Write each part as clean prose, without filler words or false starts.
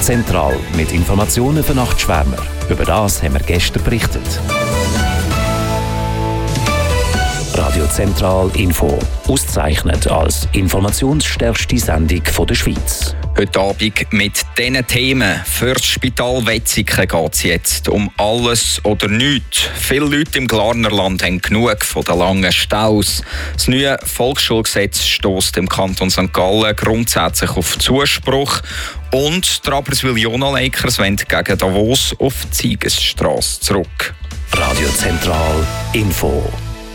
Zentral mit Informationen für Nachtschwärmer. Über das haben wir gestern berichtet. Radio Zentral Info. Ausgezeichnet als informationsstärkste Sendung der Schweiz. Heute Abend mit diesen Themen. Für das Spital Wetzikon geht es jetzt um alles oder nichts. Viele Leute im Glarnerland haben genug von den langen Staus. Das neue Volksschulgesetz stösst im Kanton St. Gallen grundsätzlich auf Zuspruch. Und die Rapperswil-Jona Lakers wollen gegen Davos auf die Siegesstrasse zurück. Radio Zentral Info.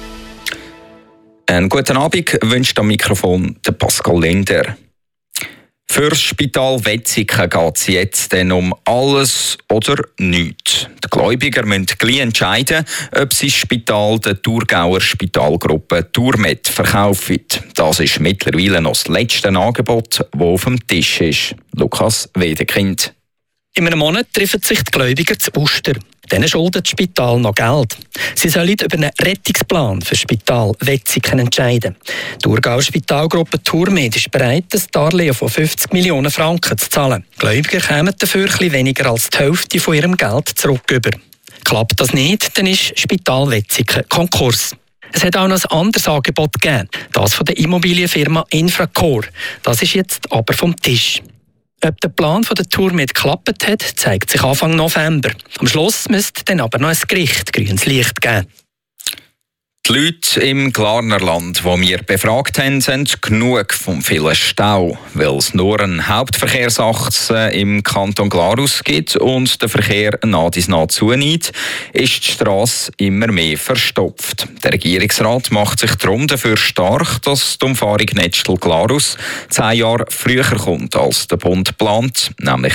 Einen guten Abend wünscht am Mikrofon der Pascal Linder. Für das Spital Wetzikon geht es jetzt dann um alles oder nichts. Die Gläubiger müssen gleich entscheiden, ob sie das Spital der Thurgauer Spitalgruppe Thurmed verkaufen. Das ist mittlerweile noch das letzte Angebot, das auf dem Tisch ist. Lukas Wedekind. In einem Monat treffen sich die Gläubiger zu Uster. Denen schuldet das Spital noch Geld. Sie sollen über einen Rettungsplan für das Spital Wetzikon entscheiden. Die Thurgauer Spitalgruppe Thurmed ist bereit, das Darlehen von 50 Millionen Franken zu zahlen. Die Gläubiger kämen dafür etwas weniger als die Hälfte von ihrem Geld zurück über. Klappt das nicht, dann ist das Spital Wetzikon Konkurs. Es hat auch noch ein anderes Angebot gegeben, das von der Immobilienfirma Infracore. Das ist jetzt aber vom Tisch. Ob der Plan von der Thurmed geklappt hat, zeigt sich Anfang November. Am Schluss müsste dann aber noch ein Gericht grünes Licht geben. Die Leute im Glarnerland, die wir befragt haben, sind genug vom vielen Stau. Weil es nur eine Hauptverkehrsachse im Kanton Glarus gibt und der Verkehr nah zunimmt, ist die Strasse immer mehr verstopft. Der Regierungsrat macht sich darum dafür stark, dass die Umfahrung Netztel-Glarus 10 Jahre früher kommt, als der Bund plant, nämlich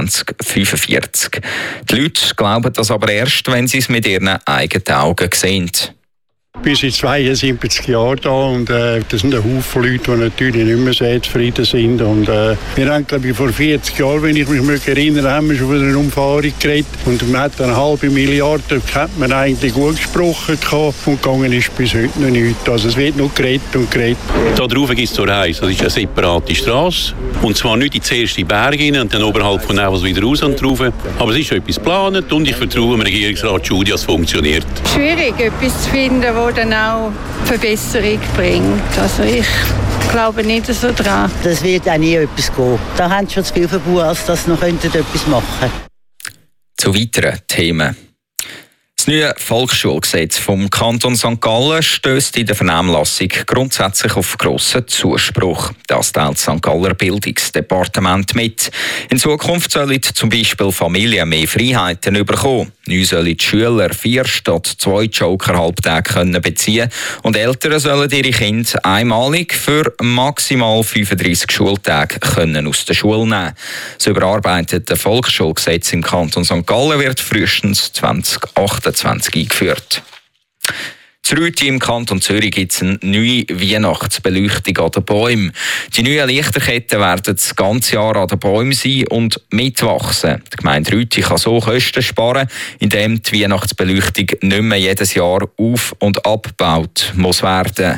2045. Die Leute glauben das aber erst, wenn sie es mit ihren eigenen Augen sehen. Ich bin seit 72 Jahren da und das sind ein Haufen Leute, die natürlich nicht mehr sehr zufrieden sind. Und, wir haben, glaube ich, vor 40 Jahren, wenn ich mich erinnere, haben wir schon wieder eine Umfahrung geredet. Und man hat eine halbe Milliarde, hat man eigentlich gut gesprochen und gegangen ist bis heute noch nichts. Also es wird noch geredet und geredet. Da drauf gibt es zur Reise, das ist eine separate Strasse. Und zwar nicht in die erste Berge rein und dann oberhalb von Nevels wieder raus und drauf. Aber es ist schon etwas geplant und ich vertraue dem Regierungsrat Schudi, dass es funktioniert. Schwierig, etwas zu finden, das dann auch Verbesserung bringt. Also ich glaube nicht so dran. Das wird auch nie etwas gehen. Da haben schon zu viel verbaut, als dass sie noch etwas machen könnten. Zu weiteren Themen. Das neue Volksschulgesetz vom Kanton St. Gallen stösst in der Vernehmlassung grundsätzlich auf grossen Zuspruch. Das teilt das St. Galler Bildungsdepartement mit. In Zukunft sollen zum Beispiel Familien mehr Freiheiten bekommen. Neu sollen die Schüler 4 statt 2 Joker-Halbtage beziehen und Eltern sollen ihre Kinder einmalig für maximal 35 Schultage aus der Schule nehmen. Das überarbeitete Volksschulgesetz im Kanton St. Gallen wird frühestens 2028 eingeführt. In Rüti im Kanton Zürich gibt es eine neue Weihnachtsbeleuchtung an den Bäumen. Die neuen Lichterketten werden das ganze Jahr an den Bäumen sein und mitwachsen. Die Gemeinde Rüti kann so Kosten sparen, indem die Weihnachtsbeleuchtung nicht mehr jedes Jahr auf- und abgebaut muss werden.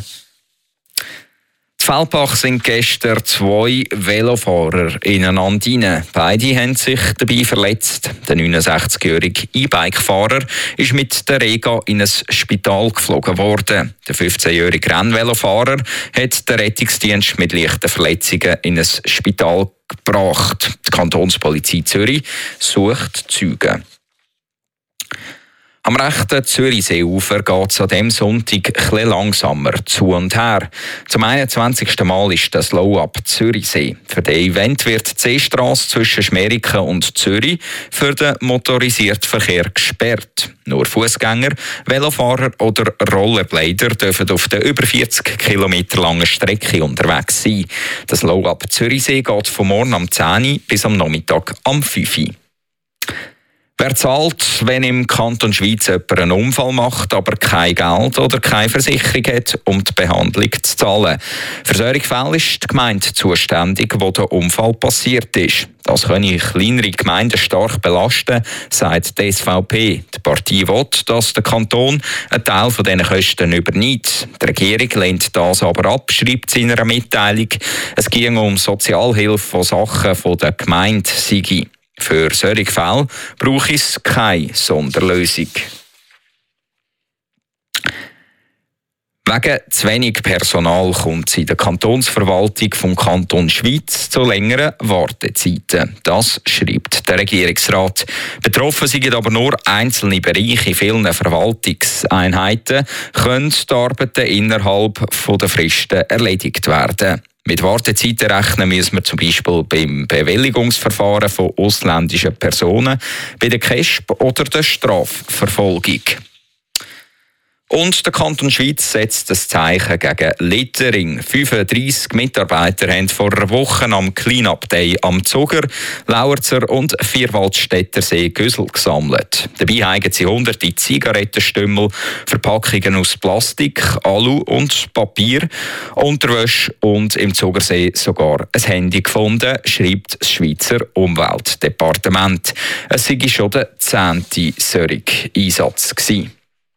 In Feldbach sind gestern 2 Velofahrer ineinander rein. Beide haben sich dabei verletzt. Der 69-jährige E-Bike-Fahrer ist mit der Rega in ein Spital geflogen worden. Der 15-jährige Rennvelofahrer hat den Rettungsdienst mit leichten Verletzungen in ein Spital gebracht. Die Kantonspolizei Zürich sucht Zeugen. Am rechten Zürichseeufer geht es an diesem Sonntag etwas langsamer zu und her. Zum 21. Mal ist das Slow-Up Zürichsee. Für das Event wird die Seestrasse zwischen Schmeriken und Zürich für den motorisierten Verkehr gesperrt. Nur Fußgänger, Velofahrer oder Rollerblader dürfen auf der über 40 Kilometer langen Strecke unterwegs sein. Das Slow-Up Zürichsee geht von morgen am 10 Uhr bis am Nachmittag am 5 Uhr. Wer zahlt, wenn im Kanton Schweiz jemand einen Unfall macht, aber kein Geld oder keine Versicherung hat, um die Behandlung zu zahlen? Für solche Fälle ist die Gemeinde zuständig, wo der Unfall passiert ist. Das können kleinere Gemeinden stark belasten, sagt die SVP. Die Partei will, dass der Kanton einen Teil von diesen Kosten übernimmt. Die Regierung lehnt das aber ab, schreibt sie in einer Mitteilung. Es ging um Sozialhilfe von Sachen der Gemeinde sei. Für solche Fälle brauche es keine Sonderlösung. Wegen zu wenig Personal kommt es in der Kantonsverwaltung vom Kanton Schwyz zu längeren Wartezeiten. Das schreibt der Regierungsrat. Betroffen sind aber nur einzelne Bereiche. In vielen Verwaltungseinheiten können die Arbeiten innerhalb der Fristen erledigt werden. Mit Wartezeiten rechnen müssen wir zum Beispiel beim Bewilligungsverfahren von ausländischen Personen, bei der KESB oder der Strafverfolgung. Und der Kanton Schwyz setzt das Zeichen gegen Littering. 35 Mitarbeiter haben vor einer Woche am Clean-up Day am Zuger, Lauerzer und Vierwaldstättersee Güssel gesammelt. Dabei haben sie hunderte Zigarettenstümmel, Verpackungen aus Plastik, Alu und Papier, Unterwäsche und im Zugersee sogar ein Handy gefunden, schreibt das Schweizer Umweltdepartement. Es sei schon der 10. solche Einsatz gewesen.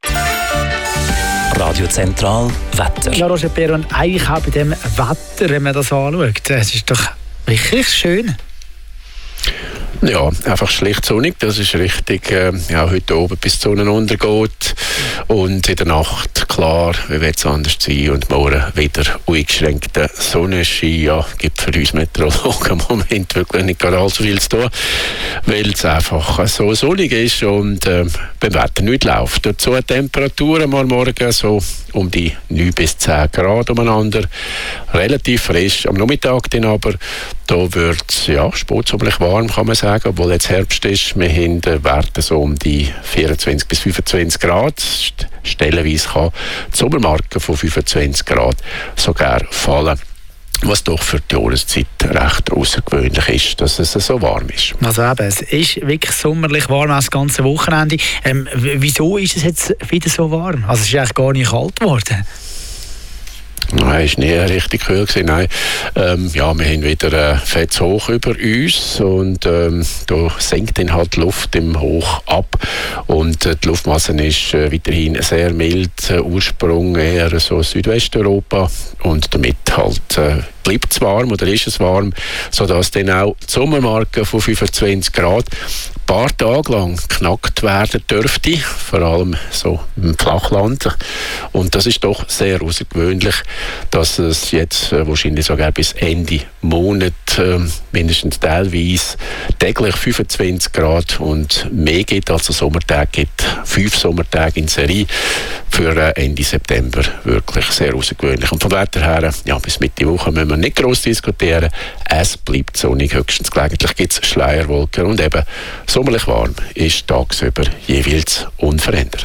Radio Zentral Wetter. Ja, Roger Peron, eigentlich auch bei dem Wetter, wenn man das anschaut, es ist doch wirklich schön. Ja, einfach schlicht sonnig, das ist richtig. Heute oben bis die Sonne untergeht und in der Nacht, klar, wie wird es anders sein und morgen wieder uneingeschränkter Sonnenschein. Ja, gibt für uns Meteorologen im Moment wirklich nicht gerade allzu viel zu tun, weil es einfach so sonnig ist und beim Wetter nicht läuft. Dazu Temperaturen am Morgen so um die 9 bis 10 Grad umeinander. Relativ frisch. Am Nachmittag dann aber, da wird es spätsommerlich warm, kann man sagen, obwohl jetzt Herbst ist. Wir haben Werte so um die 24 bis 25 Grad. Stellenweise kann die Sommermarke von 25 Grad sogar fallen. Was doch für die Jahreszeit recht außergewöhnlich ist, dass es so warm ist. Also eben, es ist wirklich sommerlich warm, auch das ganze Wochenende. Wieso ist es jetzt wieder so warm? Also es ist eigentlich gar nicht kalt geworden. Nein, es war nie richtig kühl. Nein. Wir haben wieder Fetz hoch über uns und da senkt dann halt die Luft im Hoch ab und die Luftmasse ist weiterhin sehr mild, Ursprung eher so Südwesteuropa und damit halt bleibt es warm oder ist es warm, sodass dann auch die Sommermarke von 25 Grad ein paar Tage lang geknackt werden dürfte, vor allem so im Flachland. Und das ist doch sehr außergewöhnlich, dass es jetzt wahrscheinlich sogar bis Ende Monat mindestens teilweise täglich 25 Grad und mehr gibt, also Sommertage gibt 5 Sommertage in Serie für Ende September wirklich sehr außergewöhnlich. Und vom Wetter her, bis Mitte Woche müssen wir nicht gross diskutieren. Es bleibt sonnig, höchstens gelegentlich gibt es Schleierwolken und eben sommerlich warm ist tagsüber jeweils unverändert.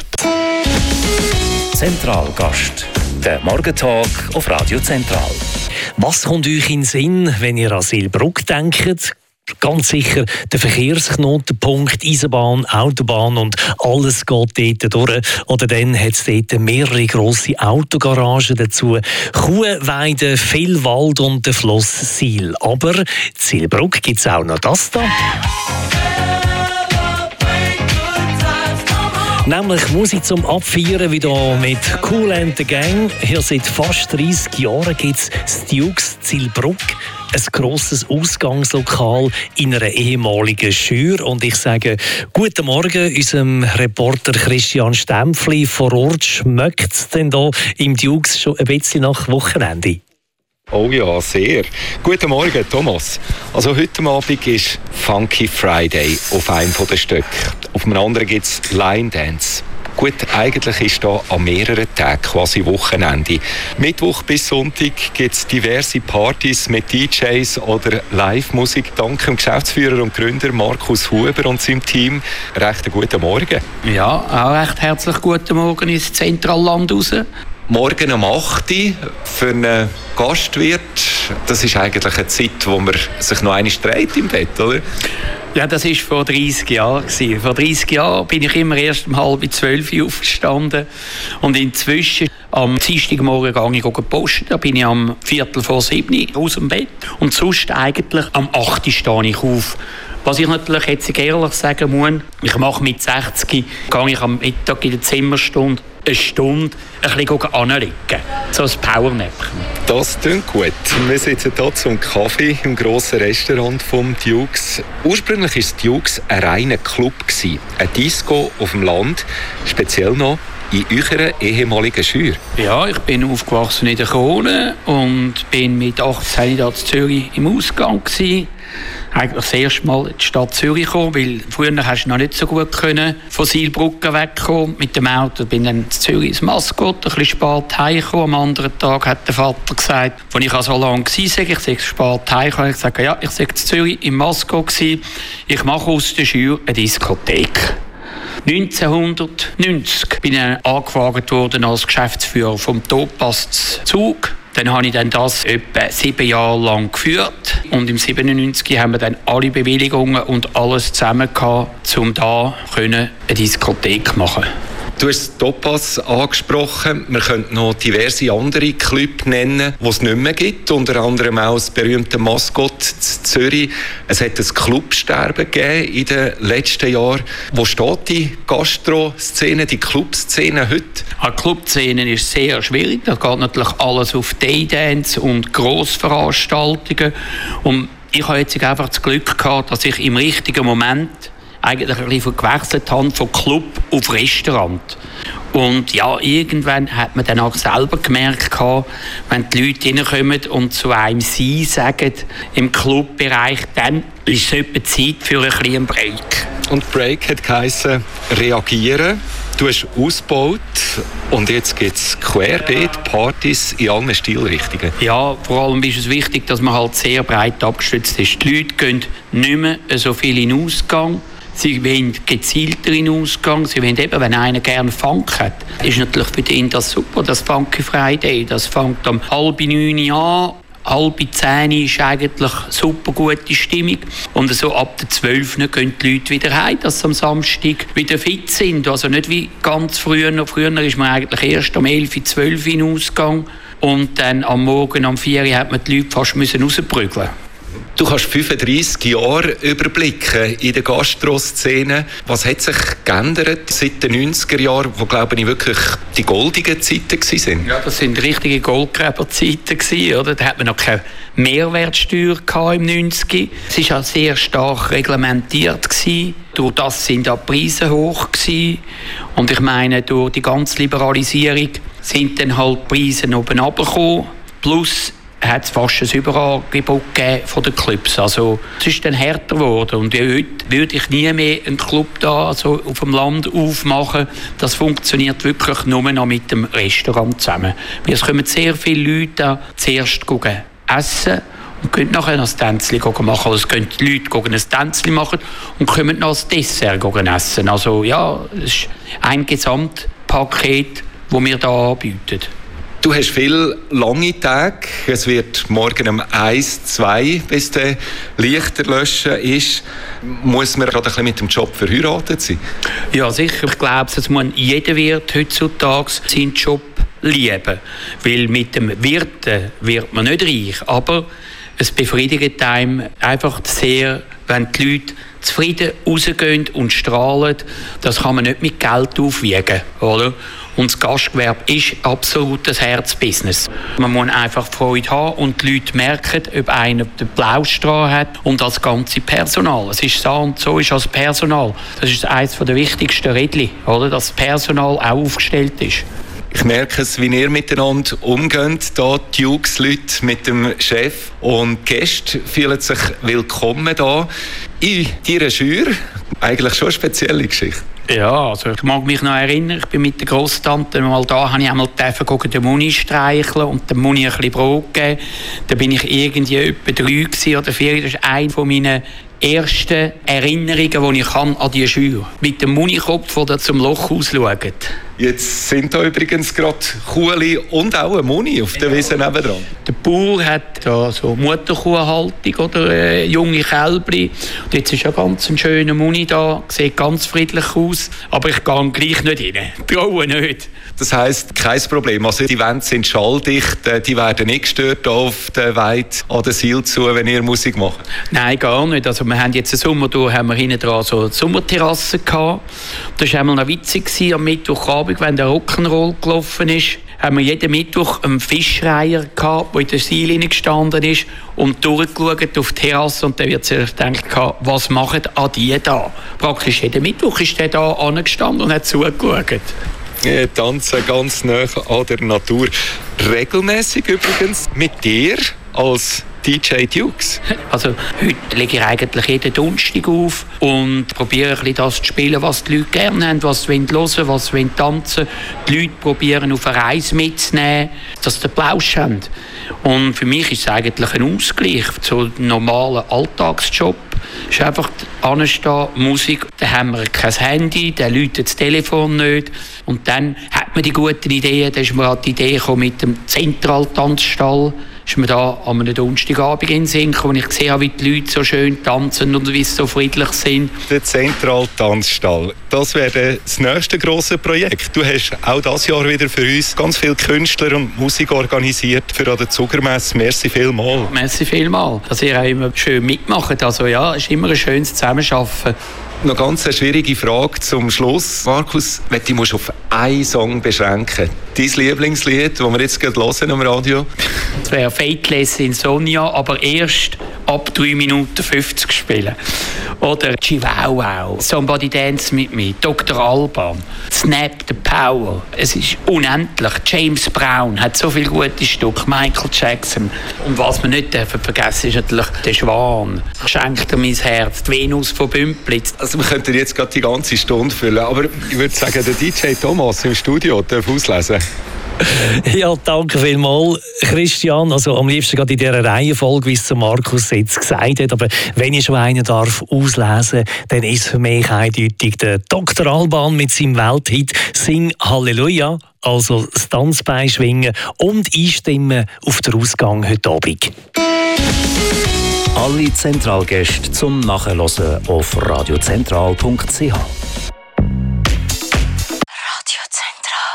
Zentralgast. Der Morgentalk auf Radio Zentral. Was kommt euch in den Sinn, wenn ihr an Silbruck denkt? Ganz sicher der Verkehrsknotenpunkt, Eisenbahn, Autobahn und alles geht dort durch. Oder dann hat es dort mehrere grosse Autogaragen dazu. Kuhweide, viel Wald und der Fluss Sil. Aber in Silbruck gibt es auch noch das da. Nämlich Musik zum Abfeiern, wie hier mit Kool and the Gang. Hier seit fast 30 Jahren gibt es das Dukes Silbruck, ein grosses Ausgangslokal in einer ehemaligen Schür. Und ich sage guten Morgen unserem Reporter Christian Stempfli. Vor Ort schmeckt es denn hier im Dukes schon ein bisschen nach Wochenende? Oh ja, sehr. Guten Morgen, Thomas. Also heute Abend ist Funky Friday auf einem der Stöcke. Auf dem anderen gibt es Line Dance. Gut, eigentlich ist da an mehreren Tagen quasi Wochenende. Mittwoch bis Sonntag gibt es diverse Partys mit DJs oder Live-Musik. Dank dem Geschäftsführer und Gründer Markus Huber und seinem Team. Recht guten Morgen. Ja, auch recht herzlich guten Morgen ins Zentralland raus. Morgen um 8 Uhr für einen Gastwirt. Das ist eigentlich eine Zeit, wo man sich noch einmal dreht im Bett, oder? Ja, das war vor 30 Jahren. Vor 30 Jahren bin ich immer erst um 11:30 Uhr aufgestanden. Und inzwischen, am Dienstagmorgen gehe ich posten. Da bin ich am 6:45 aus dem Bett. Und sonst eigentlich am 8 Uhr stehe ich auf. Was ich natürlich jetzt ehrlich sagen muss, ich mache mit 60, gehe ich am Mittag in der Zimmerstunde eine Stunde ein bisschen anlegen. So ein Powernäpchen. Das klingt gut. Wir sitzen hier zum Kaffee im grossen Restaurant vom Dukes. Ursprünglich war das Dukes ein reiner Club, ein Disco auf dem Land, speziell noch in eurer ehemaligen Schür. Ja, ich bin aufgewachsen in der Krone und bin mit 18 Jahren in Zürich im Ausgang gewesen. Eigentlich das erste Mal in die Stadt Zürich gekommen, weil früher hast du noch nicht so gut von Seilbrücken wegkommen. Mit dem Auto bin dann in Zürich ins Maskott, ein bisschen spät heimgekommen. Am anderen Tag hat der Vater gesagt, als ich so lange war, ich sei spät heimgekommen. Ich sagte, ja, ich sei in Zürich im Maskott gewesen. Ich mache aus der Schür eine Diskothek. 1990 bin ich angefragt worden als Geschäftsführer vom Topaz Zug. Dann habe ich das etwa 7 Jahre lang geführt. Und im 1997 haben wir dann alle Bewilligungen und alles zusammen gehabt, um da eine Diskothek zu machen. Du hast Topaz angesprochen. Wir könnten noch diverse andere Clubs nennen, die es nicht mehr gibt. Unter anderem auch das berühmte Maskott in Zürich. Es hat ein Clubsterben gegeben in den letzten Jahren. Wo steht die Gastro-Szene, die Clubszene heute? Die Clubszene ist sehr schwierig. Da geht natürlich alles auf Daydance und Grossveranstaltungen. Und ich habe jetzt einfach das Glück gehabt, dass ich im richtigen Moment eigentlich ein bisschen gewechselt habe von Club auf Restaurant. Und ja, irgendwann hat man dann auch selber gemerkt, wenn die Leute reinkommen und zu einem «Sie» sagen im Clubbereich, dann ist es etwa Zeit für ein bisschen Break. Und Break hat geheissen, reagieren. Du hast ausgebaut und jetzt gibt es querbeet Partys in allen Stilrichtungen. Ja, vor allem ist es wichtig, dass man halt sehr breit abgestützt ist. Die Leute gehen nicht mehr so viel in den Ausgang. Sie wollen gezielter in den Ausgang. Sie wollen eben, wenn einer gerne Funk hat, ist natürlich für ihn das super, das Funky Friday. Das fängt um 8:30 an. 9:30 ist eigentlich super gute Stimmung. Und so ab der 12 gehen die Leute wieder heim, dass sie am Samstag wieder fit sind. Also nicht wie ganz früher. Früher ist man eigentlich erst um 11, 12 in den Ausgang. Und dann am Morgen um 4 hat man die Leute fast rausprügeln. Du kannst 35 Jahre überblicken in der Gastro-Szene. Was hat sich geändert seit den 90er Jahren, wo, glaube ich, wirklich die goldenen Zeiten waren? Ja, das sind richtige Goldgräberzeiten gewesen, oder? Da hat man noch keine Mehrwertsteuer im 90er. Es war auch sehr stark reglementiert gewesen. Durch das sind auch die Preise hoch gewesen. Und ich meine, durch die ganze Liberalisierung sind dann halt die Preise oben runtergekommen. Plus hat es fast ein Überangebot von den Clubs. Also, es ist dann härter geworden. Und heute würde ich nie mehr einen Club da, also auf dem Land aufmachen. Das funktioniert wirklich nur noch mit dem Restaurant zusammen. Weil es kommen sehr viele Leute da zuerst essen und können nachher ein Tänzchen machen. Also es können die Leute ein Tänzchen machen und können noch ein Dessert essen. Also ja, es ist ein Gesamtpaket, das wir hier anbieten. Du hast viele lange Tage. Es wird morgen um 1, 2, bis der Lichter löschen ist. Muss man gerade ein bisschen mit dem Job verheiratet sein? Ja, sicher. Ich glaube, es muss jeder Wirt heutzutage seinen Job lieben. Weil mit dem Wirten wird man nicht reich. Aber es befriedigt einem einfach sehr, wenn die Leute zufrieden rausgehen und strahlen. Das kann man nicht mit Geld aufwiegen, oder? Und das Gastgewerbe ist absolut ein Herzbusiness. Man muss einfach Freude haben und die Leute merken, ob einer den Blaustrahl hat und das ganze Personal. Es ist so und so ist das Personal. Das ist eines der wichtigsten Rädchen, oder? Dass das Personal auch aufgestellt ist. Ich merke es, wie ihr miteinander umgeht, hier die Dukes-Leute mit dem Chef. Und die Gäste fühlen sich willkommen hier in deiner Schür. Eigentlich schon eine spezielle Geschichte. Ja, also ich mag mich noch erinnern, ich bin mit der Grosstante mal da, habe ich einmal den Muni streicheln und dem Muni ein bisschen Brot geben. Da bin ich irgendwie etwa 3 oder 4. Das ist eine von meinen ersten Erinnerungen, die ich an die Schür habe. Mit dem Munikopf, der zum Loch ausschaut. Jetzt sind da übrigens gerade Kuhli und auch ein Muni auf der Wiese nebendran. Der Bauer hat da so Mutterkuhhaltung oder junge Kälbchen. Und jetzt ist ein ganz schöner Muni da, sieht ganz friedlich aus, aber ich gehe gleich nicht rein. Traue nicht. Das heisst, kein Problem. Also die Wände sind schalldicht, die werden nicht gestört auf der Weide an der Seil zu, wenn ihr Musik macht? Nein, gar nicht. Also wir haben jetzt im Sommer, haben wir hinten dran so eine Sommerterrasse gehabt. Das war einmal noch witzig, am Mittwochabend Abend, wenn der Rock'n'Roll gelaufen ist, haben wir jeden Mittwoch einen Fischreiher gehabt, der in der Seillinie gestanden ist und durchgeschaut auf die Terrasse und dann wird sich gedacht, was machen die da? Praktisch jeden Mittwoch ist der da angestanden und hat zugeschaut. Ja, tanzen ganz nah an der Natur. Regelmäßig übrigens mit dir als DJ Dukes. Also heute lege ich eigentlich jeden Donnerstag auf und probiere ein bisschen das zu spielen, was die Leute gerne haben, was sie hören wollen, was sie tanzen wollen. Die Leute probieren auf eine Reise mitzunehmen, dass sie den Plausch haben. Und für mich ist es eigentlich ein Ausgleich zu einem normalen Alltagsjob. Es ist einfach anstehen, Musik, dann haben wir kein Handy, dann läutet das Telefon nicht. Und dann hat man die guten Ideen, dann ist mir halt die Idee gekommen mit dem Zentraltanzstall. Ist mir da an einem Donnerstagabend in den Sinn gekommen, wo ich gesehen habe, wie die Leute so schön tanzen und wie sie so friedlich sind. Der Zentraltanzstall, das wäre das nächste grosse Projekt. Du hast auch dieses Jahr wieder für uns ganz viele Künstler und Musik organisiert für an der Zuckermesse. Merci vielmals. Merci vielmals, dass ihr auch immer schön mitmacht. Also ja, es ist immer ein schönes Zusammenarbeiten. Noch ganz eine schwierige Frage zum Schluss. Markus, wenn du musst auf einen Song beschränken, dein Lieblingslied, das wir jetzt gerade hören am Radio? Das wäre Fateless Insomnia, aber erst ab 3 Minuten 50 spielen. Oder Chihuahua, Somebody Dance With Me, Dr. Alban, Snap the Power. Es ist unendlich. James Brown hat so viele gute Stücke, Michael Jackson. Und was wir nicht vergessen, ist natürlich der Schwan. Ich schenke dir mein Herz, die Venus von Bümplitz. Also wir könnten jetzt gerade die ganze Stunde füllen, aber ich würde sagen, der DJ Thomas im Studio darf auslesen. Ja, danke vielmals, Christian. Also am liebsten gerade in dieser Reihenfolge, wie es Markus jetzt gesagt hat. Aber wenn ich schon einen darf auslesen, dann ist für mich eindeutig der Dr. Alban mit seinem Welthit «Sing Halleluja». Also das Tanzbein schwingen und einstimmen auf den Ausgang heute Abend. Alle Zentralgäste zum Nachhören auf radiozentral.ch.